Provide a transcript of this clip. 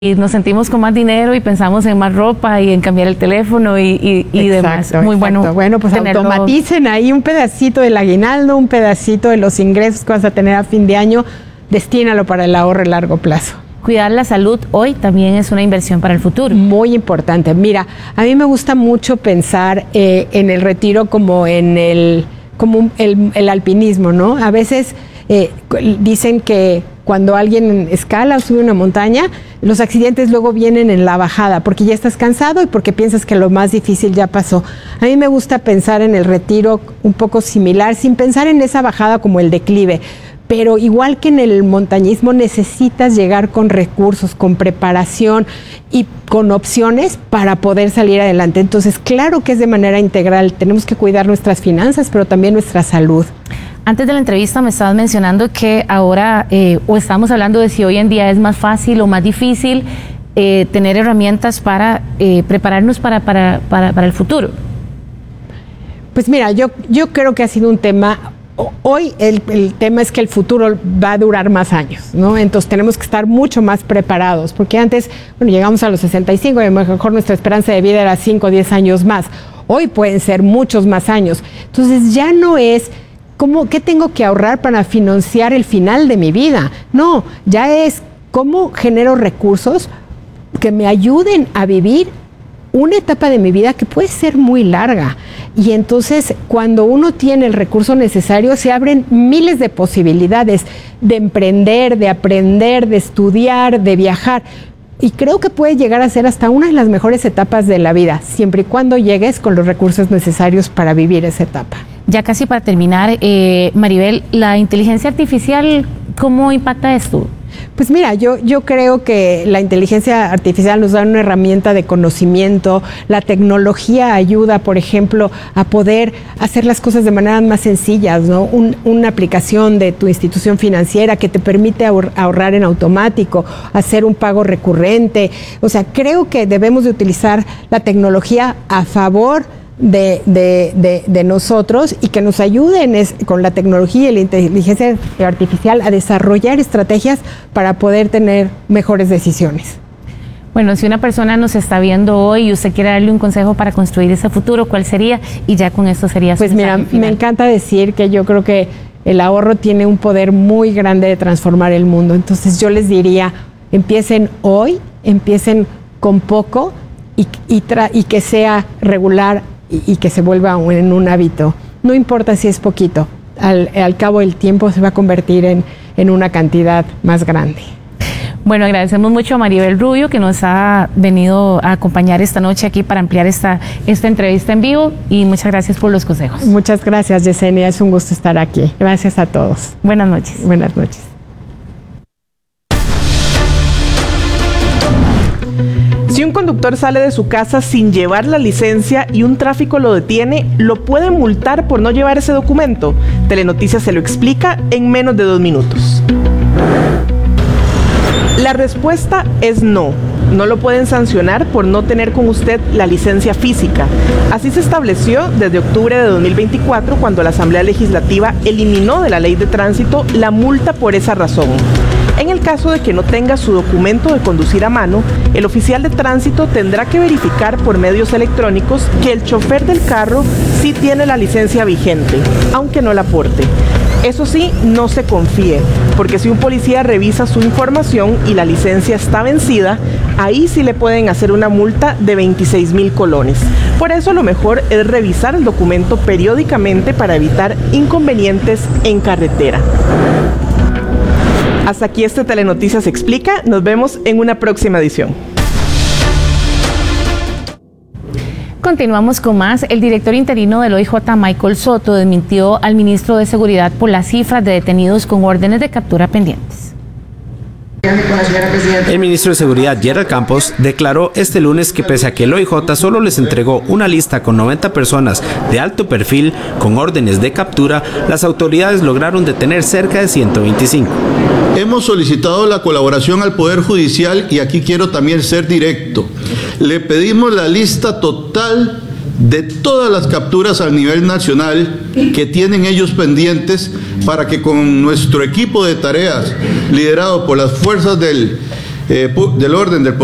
y nos sentimos con más dinero y pensamos en más ropa y en cambiar el teléfono y demás. Muy bueno. Bueno, pues automaticen ahí un pedacito del aguinaldo, un pedacito de los ingresos que vas a tener a fin de año, destínalo para el ahorro a largo plazo. Cuidar la salud hoy también es una inversión para el futuro. Muy importante. Mira, a mí me gusta mucho pensar en el retiro como en el alpinismo, ¿no? A veces dicen que cuando alguien escala o sube una montaña, los accidentes luego vienen en la bajada, porque ya estás cansado y porque piensas que lo más difícil ya pasó. A mí me gusta pensar en el retiro un poco similar, sin pensar en esa bajada como el declive. Pero igual que en el montañismo, necesitas llegar con recursos, con preparación y con opciones para poder salir adelante. Entonces, claro que es de manera integral. Tenemos que cuidar nuestras finanzas, pero también nuestra salud. Antes de la entrevista me estabas mencionando que ahora, o estamos hablando de si hoy en día es más fácil o más difícil tener herramientas para prepararnos para el futuro. Pues mira, yo creo que ha sido un tema... Hoy el tema es que el futuro va a durar más años, ¿no? Entonces tenemos que estar mucho más preparados, porque antes, bueno, llegamos a los 65 y a lo mejor nuestra esperanza de vida era 5 o 10 años más. Hoy pueden ser muchos más años. Entonces ya no es ¿qué tengo que ahorrar para financiar el final de mi vida? No, ya es cómo genero recursos que me ayuden a vivir una etapa de mi vida que puede ser muy larga. Y entonces, cuando uno tiene el recurso necesario, se abren miles de posibilidades de emprender, de aprender, de estudiar, de viajar. Y creo que puede llegar a ser hasta una de las mejores etapas de la vida, siempre y cuando llegues con los recursos necesarios para vivir esa etapa. Ya casi para terminar, Maribel, ¿la inteligencia artificial cómo impacta esto? Pues mira, yo creo que la inteligencia artificial nos da una herramienta de conocimiento. La tecnología ayuda, por ejemplo, a poder hacer las cosas de manera más sencillas, ¿no? Una aplicación de tu institución financiera que te permite ahorrar en automático, hacer un pago recurrente. O sea, creo que debemos de utilizar la tecnología a favor de nosotros y que nos ayuden con la tecnología y la inteligencia artificial a desarrollar estrategias para poder tener mejores decisiones. Bueno, si una persona nos está viendo hoy y usted quiere darle un consejo para construir ese futuro, ¿cuál sería? Y ya con esto sería su mensaje final. Me encanta decir que yo creo que el ahorro tiene un poder muy grande de transformar el mundo. Entonces yo les diría, empiecen hoy, empiecen con poco y que sea regular y que se vuelva en un hábito. No importa si es poquito, al cabo del tiempo se va a convertir en una cantidad más grande. Bueno, agradecemos mucho a Maribel Rubio que nos ha venido a acompañar esta noche aquí para ampliar esta entrevista en vivo, y muchas gracias por los consejos. Muchas gracias, Yesenia, es un gusto estar aquí. Gracias a todos. Buenas noches. Buenas noches. Si un conductor sale de su casa sin llevar la licencia y un tráfico lo detiene, ¿lo puede multar por no llevar ese documento? Telenoticias se lo explica en menos de 2 minutos. La respuesta es no. No lo pueden sancionar por no tener con usted la licencia física. Así se estableció desde octubre de 2024, cuando la Asamblea Legislativa eliminó de la Ley de Tránsito la multa por esa razón. En el caso de que no tenga su documento de conducir a mano, el oficial de tránsito tendrá que verificar por medios electrónicos que el chofer del carro sí tiene la licencia vigente, aunque no la porte. Eso sí, no se confíe, porque si un policía revisa su información y la licencia está vencida, ahí sí le pueden hacer una multa de 26,000 colones. Por eso lo mejor es revisar el documento periódicamente para evitar inconvenientes en carretera. Hasta aquí este Telenoticias Explica. Nos vemos en una próxima edición. Continuamos con más. El director interino del OIJ, Michael Soto, desmintió al ministro de Seguridad por las cifras de detenidos con órdenes de captura pendientes. El ministro de Seguridad, Gerald Campos, declaró este lunes que pese a que el OIJ solo les entregó una lista con 90 personas de alto perfil con órdenes de captura, las autoridades lograron detener cerca de 125. Hemos solicitado la colaboración al Poder Judicial y aquí quiero también ser directo. Le pedimos la lista total de todas las capturas a nivel nacional que tienen ellos pendientes para que con nuestro equipo de tareas liderado por las fuerzas del del orden del